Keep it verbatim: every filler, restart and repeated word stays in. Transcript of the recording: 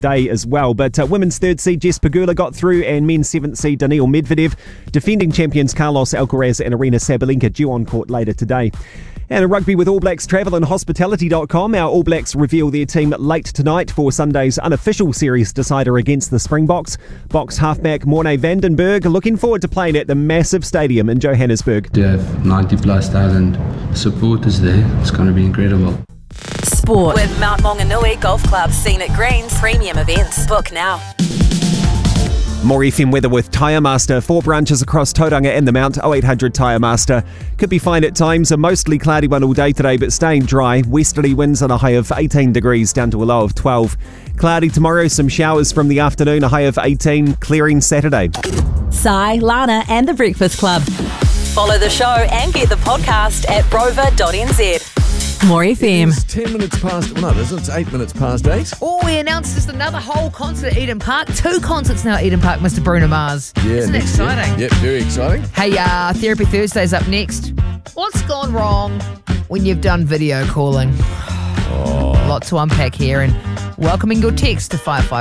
day as well. But uh, women's third seed Jess Pegula got through, and men's seventh seed Daniil Medvedev. Defending champions Carlos Alcaraz and Arina Sabalenka due on court later today. And in rugby with All Blacks Travel and Hospitality dot com, our All Blacks reveal their team late tonight for Sunday's unofficial series decider against the Springboks. Boks halfback Morne Vandenberg looking forward to playing at the massive stadium in Johannesburg. To have ninety plus thousand supporters there, it's going to be incredible. Sport with Mount Maunganui Golf Club, Scenic Greens, premium events. Book now. More F M weather with Tyre Master. Four branches across Tauranga and the Mount. oh eight hundred Tyre Master. Could be fine at times. A mostly cloudy one all day today, but staying dry. Westerly winds on a high of eighteen degrees down to a low of twelve. Cloudy tomorrow. Some showers from the afternoon. A high of eighteen. Clearing Saturday. Sai, Lana and The Breakfast Club. Follow the show and get the podcast at rover dot n z. More F M. It's ten minutes past, well, no, it isn't. It's eight minutes past eight. Oh, we announced just another whole concert at Eden Park. Two concerts now at Eden Park, Mister Bruno Mars. Yeah, Isn't it exciting? Yep, very exciting. Hey, uh, Therapy Thursday's up next. What's gone wrong when you've done video calling? Oh. Lot to unpack here, and welcoming your text to five five